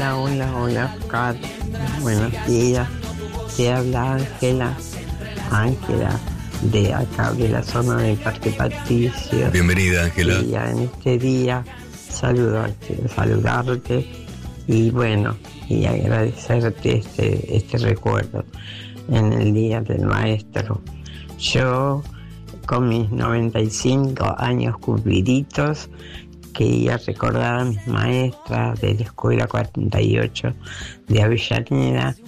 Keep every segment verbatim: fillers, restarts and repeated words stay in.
Hola, hola, hola, Oscar. Buenos días. Te habla Ángela. Ángela, de acá, de la zona del Parque Patricio. Bienvenida, Ángela. Y en este día, saludarte, saludarte y bueno, y agradecerte este, este recuerdo en el Día del Maestro. Yo, con mis noventa y cinco años cumpliditos, quería recordar a mis maestras de la Escuela cuarenta y ocho de Avellaneda,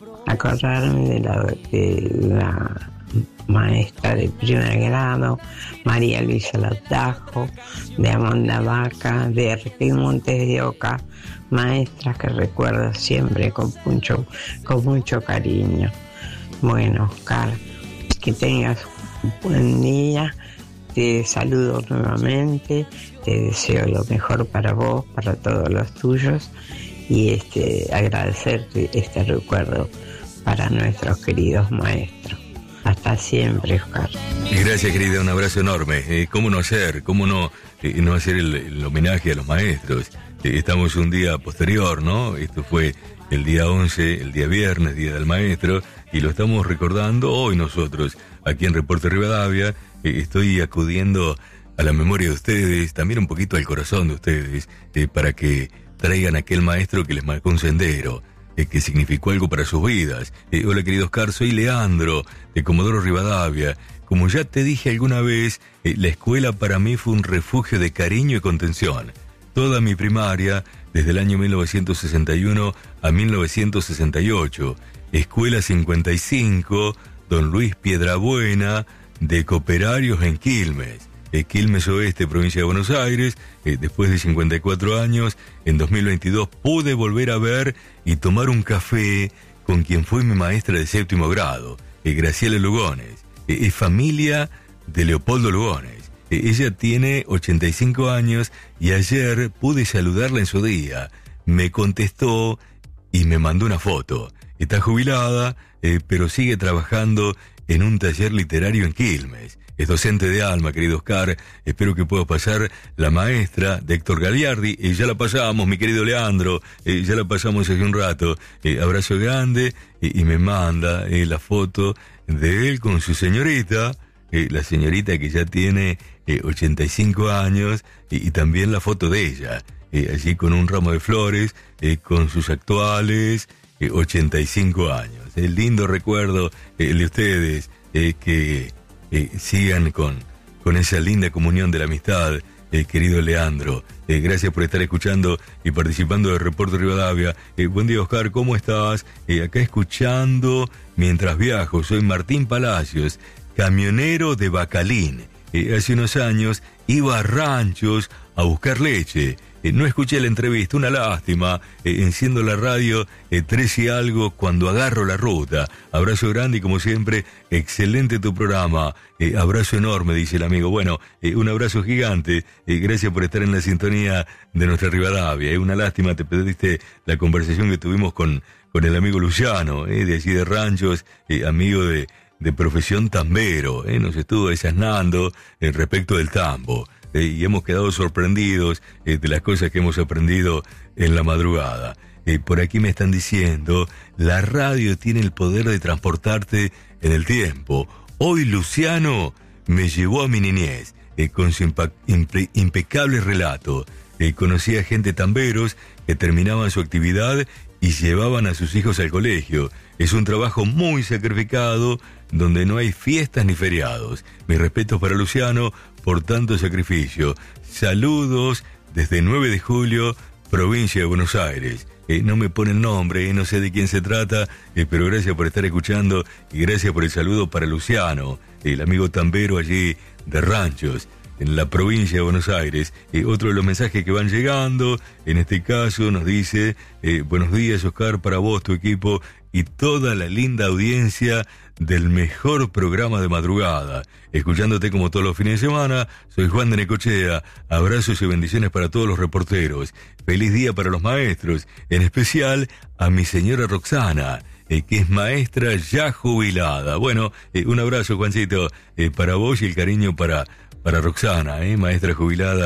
acordarme de la, de la maestra de primer grado, María Luisa Latajo, de Amanda Vaca, de Enrique Montes de Oca, maestras que recuerdo siempre con mucho, con mucho cariño. Bueno, Oscar, que tengas un buen día. Te saludo nuevamente, te deseo lo mejor para vos, para todos los tuyos y este agradecerte este recuerdo para nuestros queridos maestros. Hasta siempre, Oscar. Gracias, querida, un abrazo enorme. Eh, ¿Cómo no hacer? ¿Cómo no, eh, no hacer el, el homenaje a los maestros? Eh, estamos un día posterior, ¿no? Esto fue el día once, el día viernes, Día del Maestro, y lo estamos recordando hoy nosotros, aquí en Reporte Rivadavia. Eh, estoy acudiendo a la memoria de ustedes, también un poquito al corazón de ustedes, eh, para que traigan aquel maestro que les marcó un sendero, eh, que significó algo para sus vidas. Eh, hola, querido Oscar, soy Leandro, de Comodoro Rivadavia. Como ya te dije alguna vez, eh, la escuela para mí fue un refugio de cariño y contención. Toda mi primaria, desde el año mil novecientos sesenta y uno a mil novecientos sesenta y ocho. Escuela cincuenta y cinco, Don Luis Piedrabuena, de Cooperarios en Quilmes. Eh, Quilmes Oeste, provincia de Buenos Aires. Eh, después de cincuenta y cuatro años, en dos mil veintidós, pude volver a ver y tomar un café con quien fue mi maestra de séptimo grado, eh, Graciela Lugones. Eh, es familia de Leopoldo Lugones. Eh, ella tiene ochenta y cinco años y ayer pude saludarla en su día. Me contestó y me mandó una foto. Está jubilada, eh, pero sigue trabajando en un taller literario en Quilmes. Es docente de alma, querido Oscar. Espero que pueda pasar la maestra de Héctor Galiardi. Eh, ya la pasamos, mi querido Leandro. Eh, ya la pasamos hace un rato. Eh, abrazo grande. Eh, y me manda eh, la foto de él con su señorita. Eh, la señorita que ya tiene eh, ochenta y cinco años. Eh, y también la foto de ella. Eh, allí con un ramo de flores. Eh, con sus actuales eh, ochenta y cinco años. El lindo recuerdo eh, de ustedes, eh, que eh, sigan con, con esa linda comunión de la amistad, eh, querido Leandro. Eh, gracias por estar escuchando y participando del Reporte Rivadavia. Eh, buen día, Oscar, ¿cómo estás? Eh, acá escuchando mientras viajo. Soy Martín Palacios, camionero de Bacalín. Eh, hace unos años iba a ranchos a buscar leche. Eh, no escuché la entrevista, una lástima. Eh, enciendo la radio, eh, tres y algo cuando agarro la ruta. Abrazo grande y como siempre, excelente tu programa. Eh, abrazo enorme, dice el amigo. Bueno, eh, un abrazo gigante. Eh, gracias por estar en la sintonía de nuestra Rivadavia. Eh, una lástima, te perdiste la conversación que tuvimos con, con el amigo Luciano, eh, de allí de Ranchos, eh, amigo de, de profesión tambero. Eh, nos estuvo desasnando eh, respecto del tambo. Eh, y hemos quedado sorprendidos eh, de las cosas que hemos aprendido en la madrugada. Eh, por aquí me están diciendo, la radio tiene el poder de transportarte en el tiempo. Hoy Luciano me llevó a mi niñez, eh, con su impa- impe- impecable relato. Eh, conocí a gente tamberos que terminaban su actividad y llevaban a sus hijos al colegio. Es un trabajo muy sacrificado, donde no hay fiestas ni feriados. Mis respetos para Luciano por tanto sacrificio. Saludos desde nueve de julio, provincia de Buenos Aires. Eh, no me pone el nombre, eh, no sé de quién se trata, eh, pero gracias por estar escuchando y gracias por el saludo para Luciano, el amigo tambero allí de Ranchos, en la provincia de Buenos Aires. Eh, otro de los mensajes que van llegando, en este caso nos dice, eh, buenos días, Oscar, para vos, tu equipo y toda la linda audiencia del mejor programa de madrugada. Escuchándote como todos los fines de semana, soy Juan de Necochea. Abrazos y bendiciones para todos los reporteros. Feliz día para los maestros, en especial a mi señora Roxana, eh, que es maestra ya jubilada. Bueno, eh, un abrazo, Juancito, eh, para vos y el cariño para... para Roxana, eh, maestra jubilada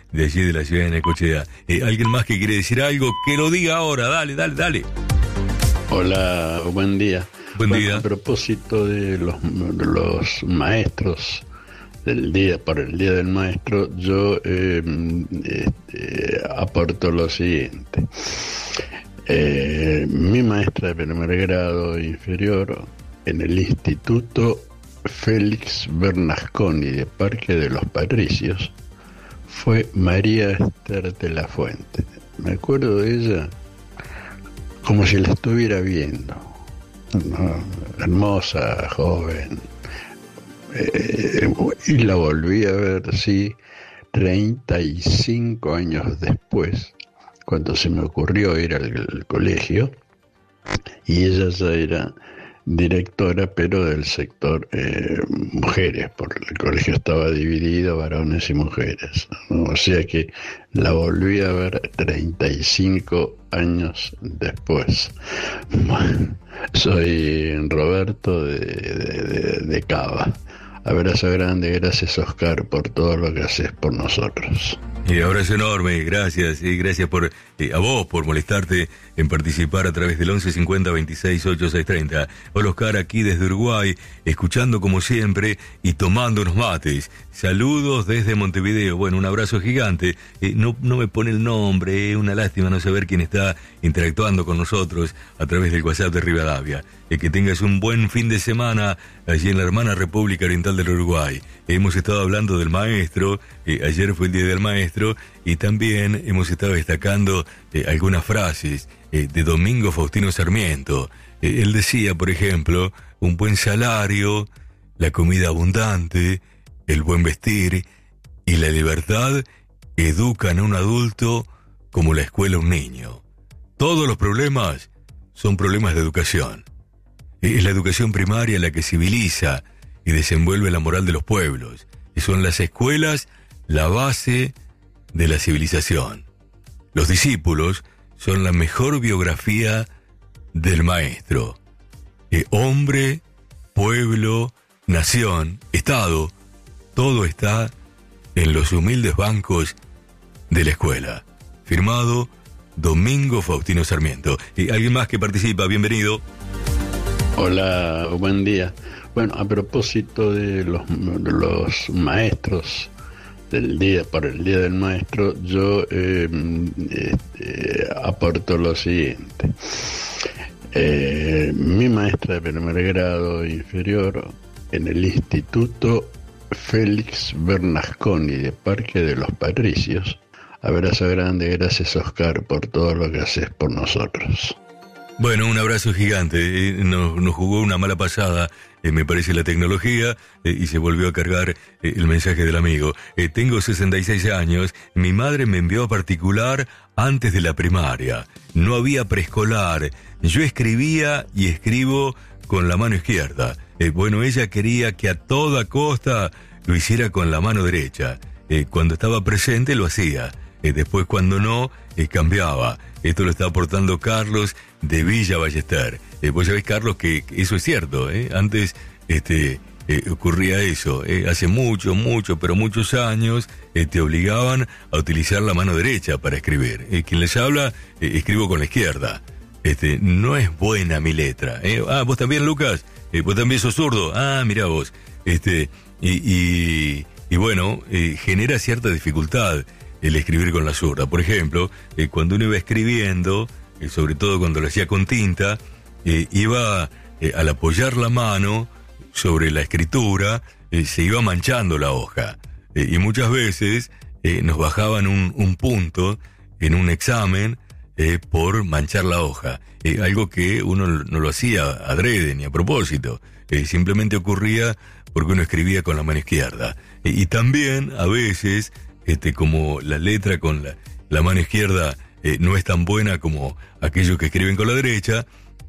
de allí de la ciudad de Necochea. Eh, ¿Alguien más que quiere decir algo? Que lo diga ahora, dale, dale, dale. Hola, buen día. Buen bueno, día. A propósito de los, de los maestros, del día, por el Día del Maestro, yo eh, este, aporto lo siguiente. Eh, mi maestra de primer grado inferior en el Instituto Félix Bernasconi de Parque de los Patricios fue María Esther de la Fuente. Me acuerdo de ella como si la estuviera viendo, ¿no? Hermosa, joven, eh, y la volví a ver, sí, treinta y cinco años después, cuando se me ocurrió ir al, al colegio, y ella ya era directora, pero del sector eh, mujeres, porque el colegio estaba dividido, varones y mujeres, ¿no? O sea que la volví a ver treinta y cinco años después. Bueno, soy Roberto de, de, de, de Cava. Abrazo grande, gracias Oscar por todo lo que haces por nosotros. Y abrazo enorme, gracias, y gracias por eh, a vos por molestarte en participar a través del once cincuenta veintiséis ochenta y seis treinta. Hola Oscar, aquí desde Uruguay, escuchando como siempre y tomando unos mates. Saludos desde Montevideo. Bueno, un abrazo gigante. Eh, no, no me pone el nombre, eh, una lástima no saber quién está interactuando con nosotros a través del WhatsApp de Rivadavia. Eh, que tengas un buen fin de semana allí en la hermana República Oriental del Uruguay. Hemos estado hablando del maestro, eh, ayer fue el Día del Maestro, y también hemos estado destacando eh, algunas frases eh, de Domingo Faustino Sarmiento. Eh, él decía, por ejemplo, un buen salario, la comida abundante, el buen vestir y la libertad educan a un adulto como la escuela a un niño. Todos los problemas son problemas de educación. Es la educación primaria la que civiliza y desenvuelve la moral de los pueblos. Y son las escuelas la base de la civilización. Los discípulos son la mejor biografía del maestro. Eh, hombre, pueblo, nación, Estado, todo está en los humildes bancos de la escuela. Firmado Domingo Faustino Sarmiento. Y alguien más que participa, bienvenido. Hola, buen día. Bueno, a propósito de los, de los maestros del día, por el Día del Maestro, yo eh, este, aporto lo siguiente. Eh, mi maestra de primer grado inferior en el Instituto Félix Bernasconi de Parque de los Patricios. Abrazo grande, gracias Oscar por todo lo que haces por nosotros. Bueno, un abrazo gigante. Eh, nos, nos jugó una mala pasada, eh, me parece, la tecnología, eh, y se volvió a cargar eh, el mensaje del amigo. Eh, tengo sesenta y seis años, mi madre me envió a particular antes de la primaria. No había preescolar. Yo escribía y escribo con la mano izquierda. Eh, bueno, ella quería que a toda costa lo hiciera con la mano derecha. Eh, cuando estaba presente lo hacía. Eh, después cuando no, eh, cambiaba. Esto lo está aportando Carlos de Villa Ballester. Eh, vos sabés, Carlos, que eso es cierto, ¿eh? Antes este, eh, ocurría eso. Eh, hace mucho, mucho, pero muchos años eh, te obligaban a utilizar la mano derecha para escribir. Eh, quien les habla, eh, escribo con la izquierda. Este, no es buena mi letra. ¿eh? Ah, vos también, Lucas. Eh, vos también sos zurdo. Ah, mirá vos. Este, y, y, y bueno, eh, genera cierta dificultad el escribir con la zurda. Por ejemplo, eh, cuando uno iba escribiendo, eh, sobre todo cuando lo hacía con tinta, eh, iba eh, al apoyar la mano sobre la escritura, eh, se iba manchando la hoja. Eh, y muchas veces eh, nos bajaban un, un punto en un examen eh, por manchar la hoja. Eh, algo que uno no lo hacía adrede ni a propósito. Eh, simplemente ocurría porque uno escribía con la mano izquierda. Eh, y también, a veces, Este, como la letra con la, la mano izquierda eh, no es tan buena como aquellos que escriben con la derecha,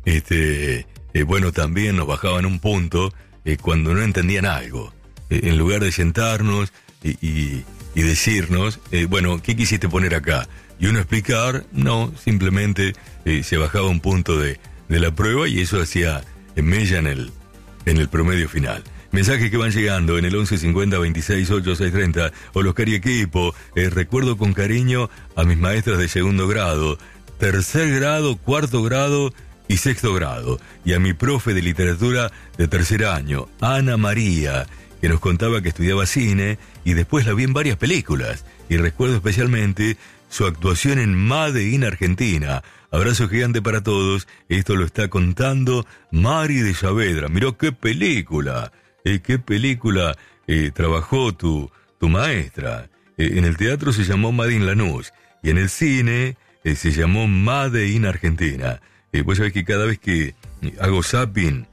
este, eh, bueno, también nos bajaban un punto eh, cuando no entendían algo. Eh, en lugar de sentarnos y, y, y decirnos, eh, bueno, ¿qué quisiste poner acá? Y uno explicar, no, simplemente eh, se bajaba un punto de, de la prueba y eso hacía mella en el, en el promedio final. Mensajes que van llegando en el once cincuenta veintiséis ochenta y seis treinta. O los cari equipo, eh, recuerdo con cariño a mis maestras de segundo grado, tercer grado, cuarto grado y sexto grado, y a mi profe de literatura de tercer año, Ana María, que nos contaba que estudiaba cine y después la vi en varias películas, y recuerdo especialmente su actuación en Made in Argentina. Abrazo gigante para todos. Esto lo está contando Mari de Saavedra. Miró qué película, eh, qué película eh, trabajó tu, tu maestra. Eh, en el teatro se llamó Made in Lanús y en el cine eh, se llamó Made in Argentina. Eh, vos sabés que cada vez que hago zapping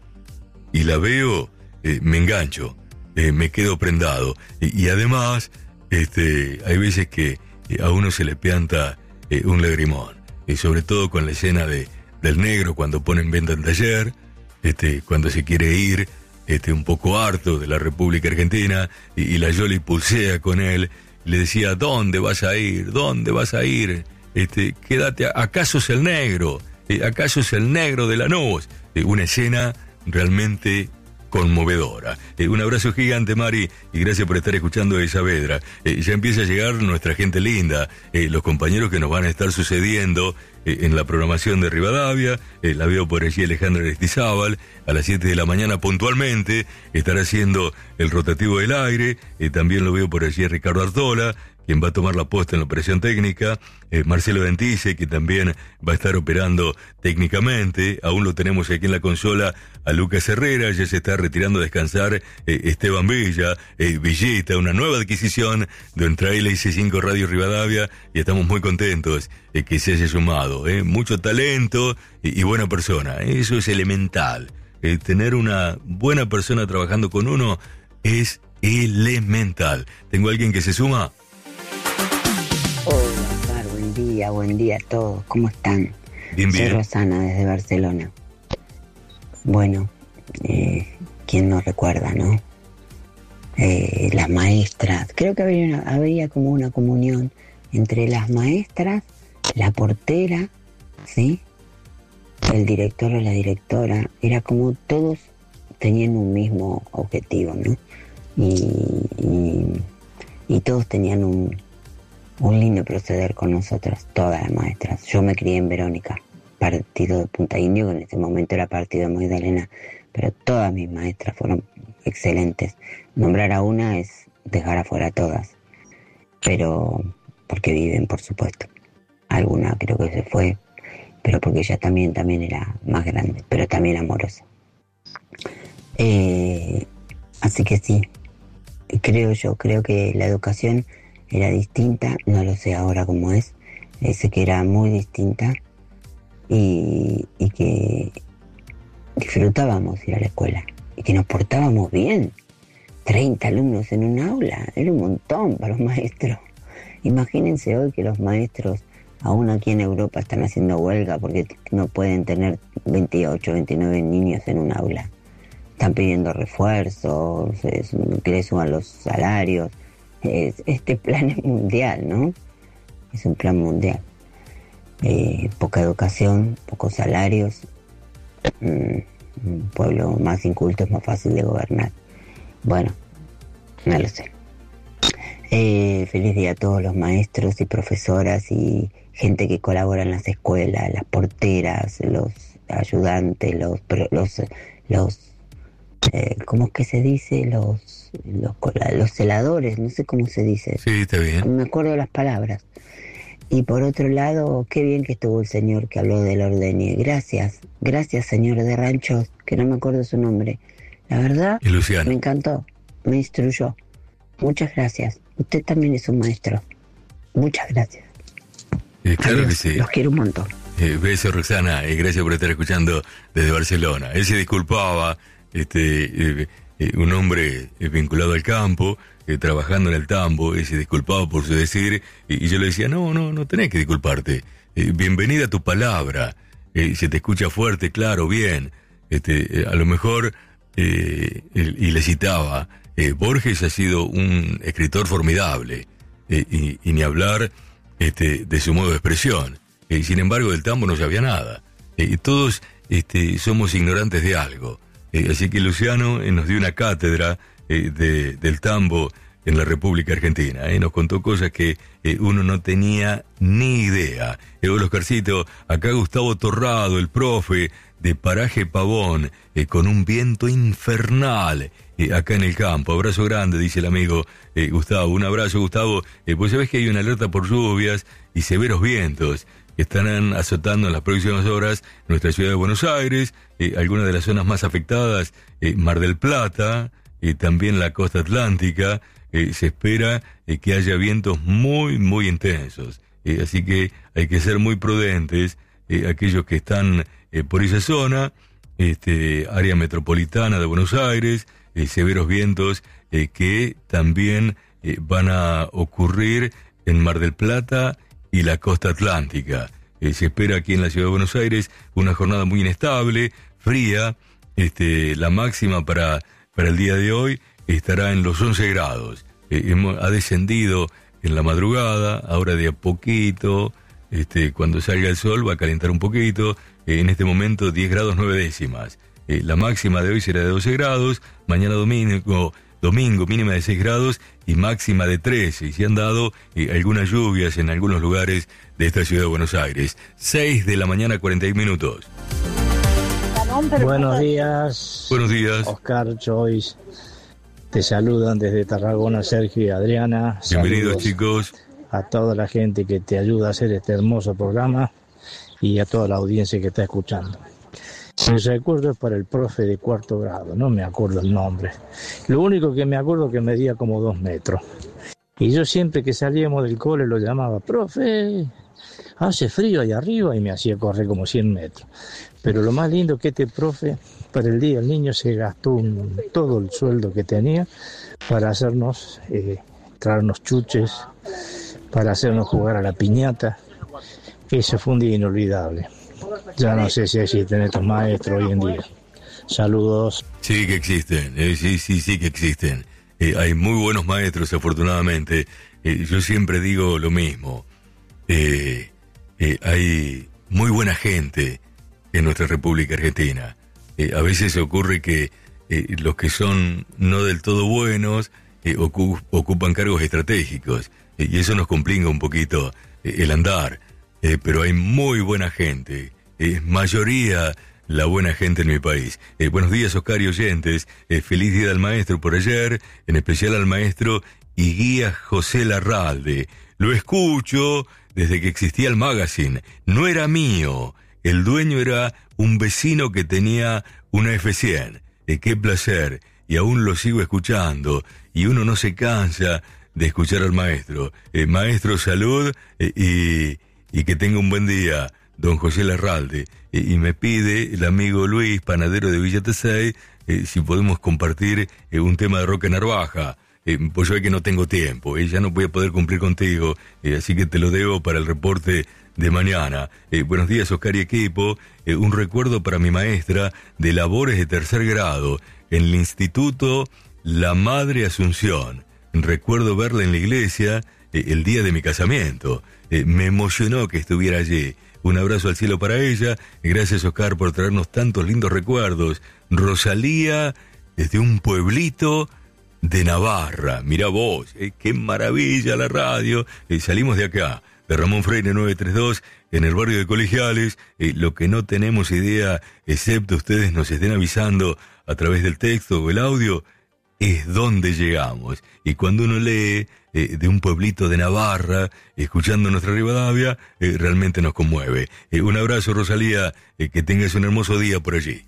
y la veo, eh, me engancho, eh, me quedo prendado. Y, y además, este, hay veces que a uno se le pianta eh, un lagrimón, y sobre todo con la escena de, del negro cuando pone en venta el taller, este, cuando se quiere ir, este, un poco harto de la República Argentina, y, y la Yoli pulsea con él, y le decía, ¿dónde vas a ir? ¿Dónde vas a ir? Este, quédate, ¿acaso es el negro? Eh, ¿Acaso es el negro de Lanús? Eh, una escena realmente conmovedora. Eh, un abrazo gigante, Mari, y gracias por estar escuchando de Saavedra. Eh, ya empieza a llegar nuestra gente linda, eh, los compañeros que nos van a estar sucediendo eh, en la programación de Rivadavia. Eh, la veo por allí Alejandra Aristizábal, a las siete de la mañana puntualmente, estará haciendo el rotativo del aire. Eh, también lo veo por allí Ricardo Artola, quien va a tomar la posta en la operación técnica, eh, Marcelo Ventice, que también va a estar operando técnicamente. Aún lo tenemos aquí en la consola a Lucas Herrera, ya se está retirando a descansar eh, Esteban Villa, eh, Villita, una nueva adquisición de Entra L C cinco Radio Rivadavia, y estamos muy contentos eh, que se haya sumado. Eh, mucho talento y, y buena persona, eso es elemental. Eh, tener una buena persona trabajando con uno es elemental. ¿Tengo alguien que se suma? Hola, Oscar, buen día, buen día a todos. ¿Cómo están? Bien, bien. Soy Rosana, desde Barcelona. Bueno, eh, ¿quién nos recuerda, no? Eh, las maestras. Creo que había, una, había como una comunión entre las maestras, la portera, ¿sí? El director o la directora. Era como todos tenían un mismo objetivo, ¿no? Y, y, y todos tenían un... un lindo proceder con nosotras, todas las maestras. Yo me crié en Verónica, partido de Punta Indio, que en ese momento era partido de Magdalena, pero todas mis maestras fueron excelentes. Nombrar a una es dejar afuera a todas, pero porque viven, por supuesto. Alguna creo que se fue, pero porque ella también, también era más grande, pero también amorosa. Eh, así que sí, creo yo, creo que la educación era distinta, no lo sé ahora cómo es, eh, sé que era muy distinta y, y que disfrutábamos ir a la escuela y que nos portábamos bien. treinta alumnos en un aula, era un montón para los maestros. Imagínense hoy que los maestros, aún aquí en Europa, están haciendo huelga porque no pueden tener veintiocho, veintinueve niños en un aula. Están pidiendo refuerzos, que les suban los salarios. Este plan es mundial, ¿no? Es un plan mundial. Eh, poca educación, pocos salarios. Mm, un pueblo más inculto es más fácil de gobernar. Bueno, no lo sé. Eh, feliz día a todos los maestros y profesoras y gente que colabora en las escuelas, las porteras, los ayudantes, los los los eh, ¿cómo es que se dice? Los Los, los celadores, no sé cómo se dice. Sí, está bien. No me acuerdo las palabras. Y por otro lado, qué bien que estuvo el señor que habló del ordeñe. Gracias, gracias señor de Ranchos, que no me acuerdo su nombre. La verdad, y Luciano. Me encantó, me instruyó. Muchas gracias. Usted también es un maestro. Muchas gracias. Eh, claro Adiós, que sí. Los quiero un montón. Eh, beso, Roxana, y eh, gracias por estar escuchando desde Barcelona. Él se disculpaba, este... Eh, Eh, un hombre eh, vinculado al campo, eh, trabajando en el tambo, eh, se disculpaba por su decir, y, y yo le decía, no, no, no tenés que disculparte, eh, bienvenida a tu palabra, eh, se te escucha fuerte, claro, bien, este, eh, a lo mejor, eh, y, y le citaba, eh, Borges ha sido un escritor formidable, eh, y, y ni hablar este, de su modo de expresión, eh, sin embargo del tambo no sabía nada, eh, todos este, somos ignorantes de algo. Eh, así que Luciano eh, nos dio una cátedra eh, de, del tambo en la República Argentina. Eh, nos contó cosas que eh, uno no tenía ni idea. Eh, hola Oscarcito, acá Gustavo Torrado, el profe de Paraje Pavón, eh, con un viento infernal eh, acá en el campo. Abrazo grande, dice el amigo eh, Gustavo. Un abrazo, Gustavo. Eh, pues sabés que hay una alerta por lluvias y severos vientos que estarán azotando en las próximas horas nuestra ciudad de Buenos Aires, eh, algunas de las zonas más afectadas, eh, Mar del Plata, eh, también la costa atlántica. Eh, se espera eh, que haya vientos muy, muy intensos. Eh, así que hay que ser muy prudentes, eh, aquellos que están eh, por esa zona, este, área metropolitana de Buenos Aires, eh, severos vientos eh, que también eh, van a ocurrir en Mar del Plata y la costa atlántica. Eh, se espera aquí en la ciudad de Buenos Aires una jornada muy inestable, fría. Este, la máxima para, para el día de hoy estará en los once grados. Eh, hemos, ha descendido en la madrugada, ahora de a poquito, este, cuando salga el sol va a calentar un poquito. Eh, en este momento diez grados nueve décimas. Eh, la máxima de hoy será de doce grados, mañana domingo, domingo mínima de seis grados y máxima de trece. Y se han dado eh, algunas lluvias en algunos lugares de esta ciudad de Buenos Aires. seis de la mañana, cuarenta y un minutos. Buenos días. Buenos días. Oscar, Joyce. Te saludan desde Tarragona, Sergio y Adriana. Bienvenidos, chicos. A toda la gente que te ayuda a hacer este hermoso programa y a toda la audiencia que está escuchando. Mi recuerdo es para el profe de cuarto grado, no me acuerdo el nombre. Lo único que me acuerdo es que medía como dos metros. Y yo siempre que salíamos del cole lo llamaba, profe, hace frío ahí arriba, y me hacía correr como cien metros. Pero lo más lindo que este profe, para el día el niño se gastó un, todo el sueldo que tenía para hacernos, eh, traernos chuches, para hacernos jugar a la piñata. Ese fue un día inolvidable. Ya no sé si existen estos maestros hoy en día. Saludos. Sí que existen, eh, sí, sí, sí que existen. Eh, hay muy buenos maestros, afortunadamente. Eh, yo siempre digo lo mismo. Eh, eh, hay muy buena gente en nuestra República Argentina. Eh, a veces ocurre que eh, los que son no del todo buenos eh, ocu- ocupan cargos estratégicos, eh, y eso nos complica un poquito eh, el andar. Eh, pero hay muy buena gente, es eh, mayoría la buena gente en mi país. Eh, buenos días, Oscar y oyentes, eh, feliz día del maestro por ayer, en especial al maestro y guía José Larralde. Lo escucho desde que existía el magazine, no era mío, el dueño era un vecino que tenía una F cien. Eh, qué placer, y aún lo sigo escuchando, y uno no se cansa de escuchar al maestro. Eh, maestro, salud, eh, y... y que tenga un buen día, don José Larralde. Eh, y me pide el amigo Luis, panadero de Villa Tesey, eh, si podemos compartir eh, un tema de Roque Narvaja. Eh, pues yo sé que no tengo tiempo, eh, ya no voy a poder cumplir contigo, eh, así que te lo debo para el reporte de mañana. Eh, buenos días, Oscar y equipo. Eh, un recuerdo para mi maestra de labores de tercer grado en el Instituto La Madre Asunción. Recuerdo verla en la iglesia eh, el día de mi casamiento. Eh, me emocionó que estuviera allí. Un abrazo al cielo para ella. Gracias, Oscar, por traernos tantos lindos recuerdos. Rosalía, desde un pueblito de Navarra. Mirá vos, eh, qué maravilla la radio. Eh, salimos de acá, de Ramón Freire novecientos treinta y dos, en el barrio de Colegiales. Eh, lo que no tenemos idea, excepto ustedes nos estén avisando a través del texto o el audio, es dónde llegamos. Y cuando uno lee eh, de un pueblito de Navarra, escuchando nuestra Rivadavia, eh, realmente nos conmueve. Eh, un abrazo, Rosalía, eh, que tengas un hermoso día por allí.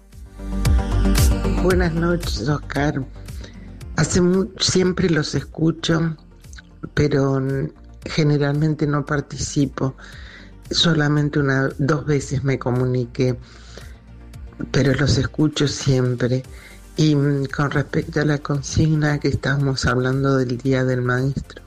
Buenas noches, Oscar. Hace mucho, siempre los escucho, pero generalmente no participo. Solamente una, dos veces me comuniqué, pero los escucho siempre. Y con respecto a la consigna que estábamos hablando del Día del Maestro,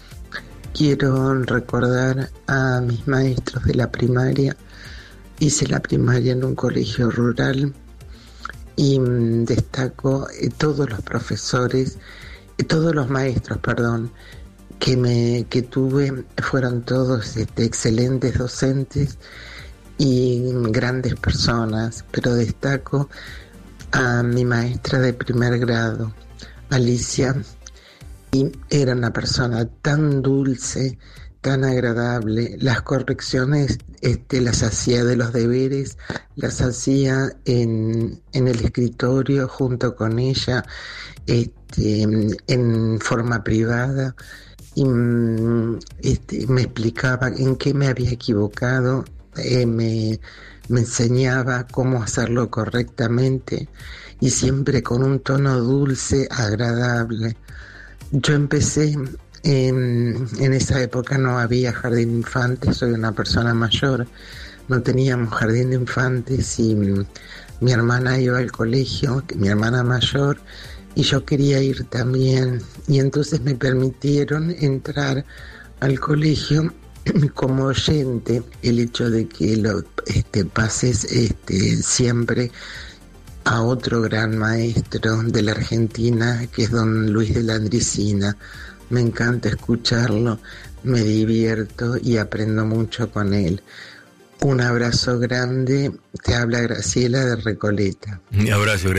quiero recordar a mis maestros de la primaria. Hice la primaria en un colegio rural y destaco eh, todos los profesores, eh, todos los maestros, perdón, que me que tuve, fueron todos este, excelentes docentes y grandes personas, pero destaco a mi maestra de primer grado, Alicia, y era una persona tan dulce, tan agradable. Las correcciones este, las hacía de los deberes, las hacía en, en el escritorio junto con ella, este, en forma privada, y este, me explicaba en qué me había equivocado, eh, me, me enseñaba cómo hacerlo correctamente y siempre con un tono dulce, agradable. Yo empecé, en, en esa época no había jardín de infantes, soy una persona mayor, no teníamos jardín de infantes y mi hermana iba al colegio, mi hermana mayor, y yo quería ir también, y entonces me permitieron entrar al colegio como oyente. El hecho de que lo este, pases este, siempre a otro gran maestro de la Argentina, que es don Luis de Landricina. Me encanta escucharlo, me divierto y aprendo mucho con él. Un abrazo grande, te habla Graciela de Recoleta. Un abrazo.